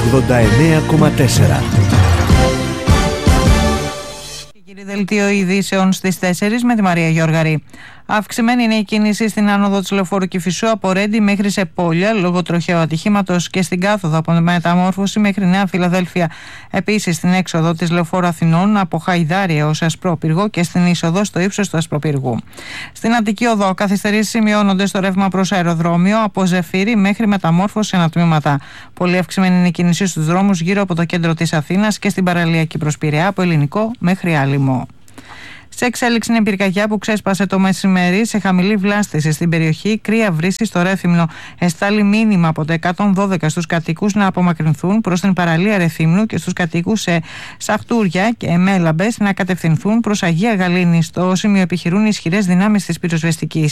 89,4. Δελτίο ειδήσεων στις 4 με τη Μαρία Γιώργαρη. Αυξημένη είναι η κίνηση στην άνοδο της λεωφόρου Κηφισού από Ρέντι μέχρι Σεπόλια λόγω τροχαίου ατυχήματος και στην κάθοδο από Μεταμόρφωση μέχρι Νέα Φιλαδέλφια. Επίσης στην έξοδο της λεωφόρου Αθηνών από Χαϊδάρη έως Ασπρόπυργο και στην είσοδο στο ύψος του Ασπροπύργου. Στην Αττική Οδό καθυστερήσεις σημειώνονται στο ρεύμα προς αεροδρόμιο από Ζεφύρι μέχρι Μεταμόρφωση ανατμήματα. Πολύ αυξημένη είναι η κίνηση στους δρόμους γύρω από το κέντρο της Αθήνας και στην παραλιακή προς Πειραιά από Ελληνικό μέχρι Άλυμο. Σε εξέλιξη είναι η πυρκαγιά που ξέσπασε το μεσημέρι σε χαμηλή βλάστηση στην περιοχή. Κρύα βρύση στο Ρέθυμνο. Εστάλει μήνυμα από το 112 στους κατοικούς να απομακρυνθούν προς την παραλία Ρεθύμνου και στους κατοικούς σε Σαχτούρια και Μέλαμπες να κατευθυνθούν προς Αγία Γαλήνη. Στο σημείο επιχειρούν ισχυρές δυνάμεις της πυροσβεστικής.